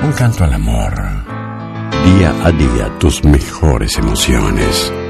Un canto al amor. Día a día tus mejores emociones.